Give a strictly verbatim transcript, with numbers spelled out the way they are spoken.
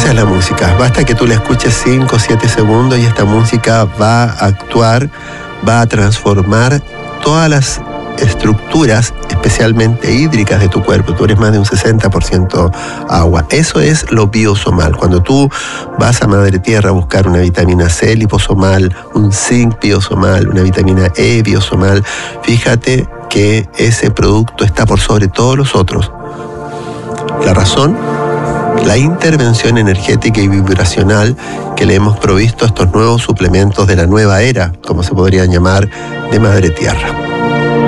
Esta es la música. Basta que tú la escuches cinco o siete segundos y esta música va a actuar, va a transformar todas las estructuras, especialmente hídricas de tu cuerpo. Tú eres más de un sesenta por ciento agua. Eso es lo biosomal. Cuando tú vas a Madre Tierra a buscar una vitamina C liposomal, un zinc biosomal, una vitamina E biosomal, fíjate que ese producto está por sobre todos los otros. La razón, la intervención energética y vibracional que le hemos provisto a estos nuevos suplementos de la nueva era, como se podrían llamar, de Madre Tierra.